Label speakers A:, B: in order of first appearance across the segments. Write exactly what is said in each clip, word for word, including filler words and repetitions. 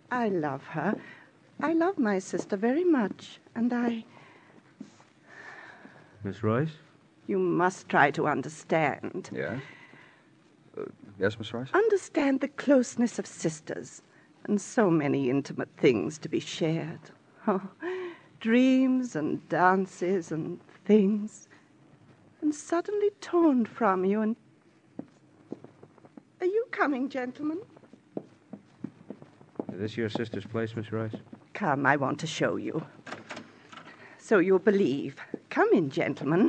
A: I love her. I love my sister very much, and I...
B: Miss Royce?
A: You must try to understand.
C: Yes? Uh, yes, Miss Rice?
A: Understand the closeness of sisters, and so many intimate things to be shared. Oh, dreams and dances and things, and suddenly torn from you and... Are you coming, gentlemen?
B: Is this your sister's place, Miss Rice?
A: Come, I want to show you. So you'll believe. Come in, gentlemen.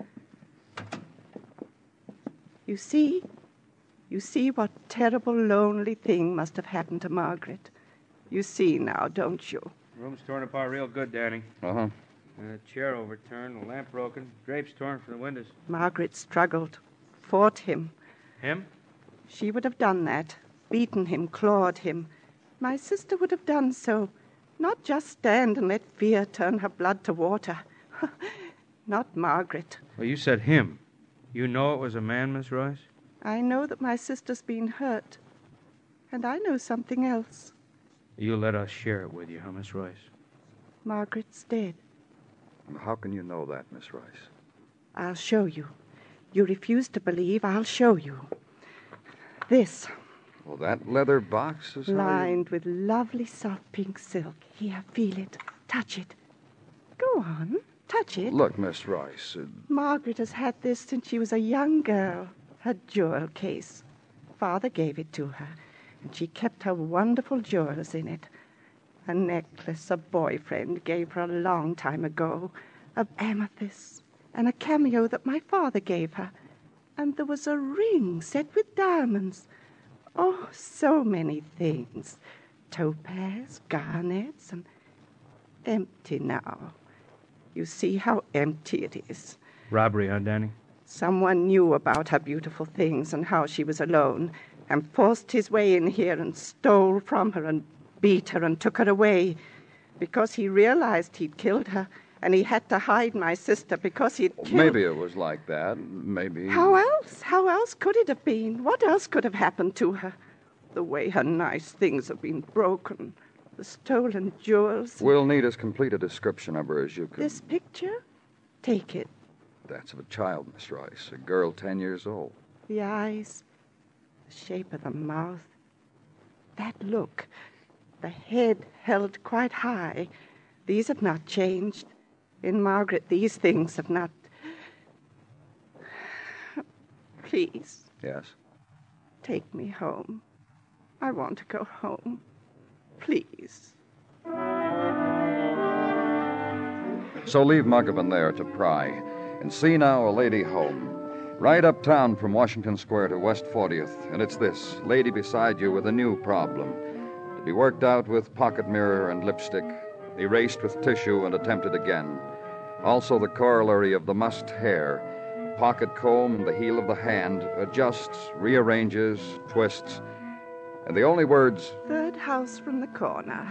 A: You see? You see what terrible, lonely thing must have happened to Margaret. You see now, don't you?
B: Room's torn apart real good, Danny.
C: Uh-huh.
B: A chair overturned, a lamp broken, drapes torn from the windows.
A: Margaret struggled, fought him.
B: Him?
A: She would have done that, beaten him, clawed him. My sister would have done so, not just stand and let fear turn her blood to water. Not Margaret.
B: Well, you said him. You know it was a man, Miss Royce?
A: I know that my sister's been hurt, and I know something else.
B: You let us share it with you, huh, Miss Royce?
A: Margaret's dead.
C: How can you know that, Miss Rice?
A: I'll show you. You refuse to believe, I'll show you. This,
C: Well, that leather box is how you...
A: lined with lovely soft pink silk. Here, feel it. Touch it. Go on, touch it.
C: Look, Miss Rice, uh,
A: Margaret has had this since she was a young girl. Her jewel case. Father gave it to her, and she kept her wonderful jewels in it. A necklace a boyfriend gave her a long time ago, of amethyst, and a cameo that my father gave her. And there was a ring set with diamonds. Oh, so many things. Topaz, garnets, and empty now. You see how empty it is.
B: Robbery, huh, Danny?
A: Someone knew about her beautiful things and how she was alone, and forced his way in here and stole from her and beat her and took her away, because he realized he'd killed her, and he had to hide my sister because he'd killed...
C: maybe it was like that. Maybe...
A: How else? How else could it have been? What else could have happened to her? The way her nice things have been broken, the stolen jewels...
C: We'll need as complete a description of her as you can.
A: This picture? Take it.
C: That's of a child, Miss Rice, a girl ten years old.
A: The eyes, the shape of the mouth, that look, the head held quite high. These have not changed. In Margaret, these things have not... Please.
C: Yes?
A: Take me home. I want to go home. Please.
C: So leave Muggavan there to pry, and see now a lady home. Right uptown from Washington Square to West fortieth, and it's this, lady beside you with a new problem. To be worked out with pocket mirror and lipstick, erased with tissue and attempted again. Also the corollary of the mussed hair, pocket comb, the heel of the hand, adjusts, rearranges, twists, and the only words...
A: Third house from the corner.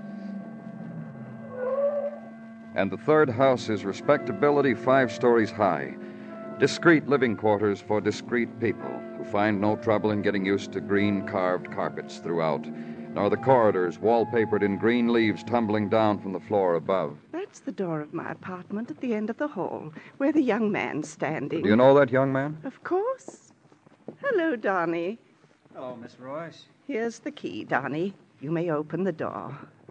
C: And the third house is respectability five stories high. Discreet living quarters for discreet people who find no trouble in getting used to green carved carpets throughout, nor the corridors wallpapered in green leaves tumbling down from the floor above.
A: That's the door of my apartment at the end of the hall, where the young man's standing.
C: Do you know that young man?
A: Of course. Hello, Donnie.
D: Hello, Miss Royce.
A: Here's the key, Donnie. You may open the door.